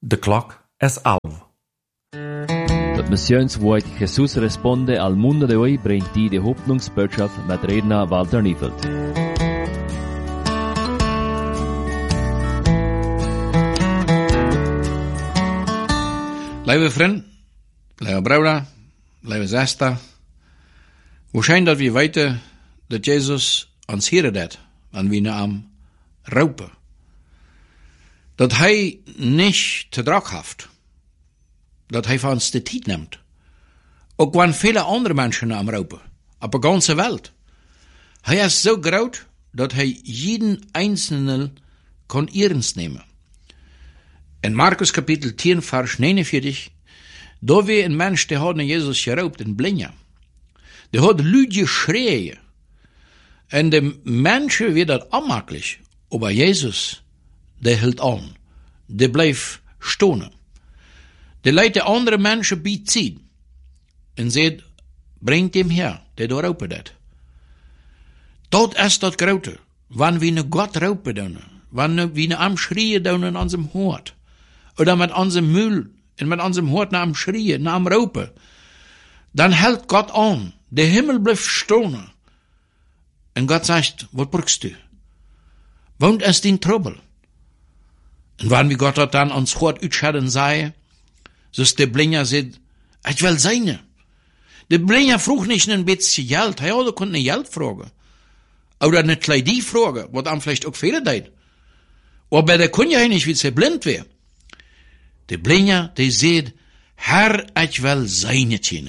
De klok is 11. Das Missionswort Jesus responde al mundo de hoy bringt die Hoffnungsbotschaft mit Redner Walter Niefeld. Lieve vriend, lieve broeder, lieve zuster, hoe schijn dat we weten dat Jezus ons hier dat, en we naar hem roepen. Dat hij niet te druk heeft. Dat hij van ons de tijd neemt. Ook wanneer vele andere mensen naar hem roepen. Op de ganze wereld. Hij is zo groot dat hij jeden einzelne kan ernst nemen. In Markus kapitel 10 vers 49, daar weer een mens die had naar Jezus geroopt in Blinja. Die had luid geschreien. En de mensen weer dat onmakkelijk. Maar Jezus, die hield aan. Die bleef stonen. Die leidt de andere mensen bij zien. En zei, brengt hem her, die daar roepen dat. Dat is dat grote. Wanneer we naar God roepen doen. Wanneer we naar hem schreien doen in onze hoort. Oder met onze mul en met onze hoort naar hem schreien, naar hem roepen. Dan hält God aan. De Himmel blijft stonen. En God zegt, wat brukst du? Woont es in Trouble? En wanneer we God dat dan ons hoort uitschadden zei, zoals de Blinja zegt, ik wil zijn. De Blinja vroeg niet een beetje geld, hij had ook een geld vragen. Oder een kleidie vragen, wat dan vielleicht ook vele deed. Maar der kon ja niet, wie ze blind weer. De Blinja, die zegt, Herr, ik wil zijn tjene.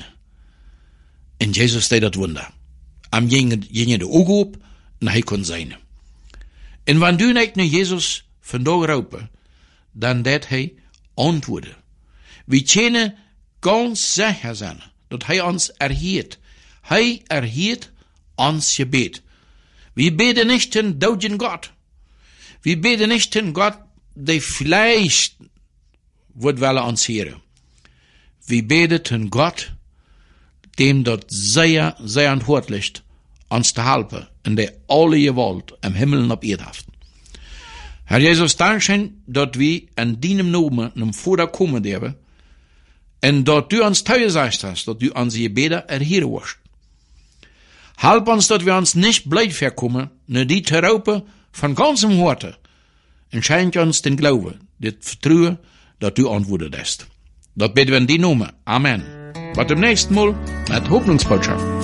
En Jezus deed dat wunder. Am ging de ogen op, en hij kon zijn. En wanneer du niet naar Jezus vandaag roepen, dan deed hij antwoorden. We kunnen ganz zeker zijn dat hij ons erhielt. Hij erhielt ons gebed. We beten niet ten doden God. We beten niet ten God, die vielleicht wordt wel ons heren. We beten ten God, dem dat zeer aan het woord ligt, ons te helpen, in de alle gewalt im Himmel en op eerd heeft. Herr Jezus, danken dat we in dienem nomen een voordat komen hebben, en dat du ons thuis hast, dat du onze gebeden erhieren wirst. Help ons dat we ons niet blij verkomen, naar die te roepen van ganzem harte, en schenk ons den Glauben, dit vertrouwen, dat du antwoorden hast. Dat bidden we in die nomen. Amen. Wat im nächsten Mal mit Hoffnungsbotschaft.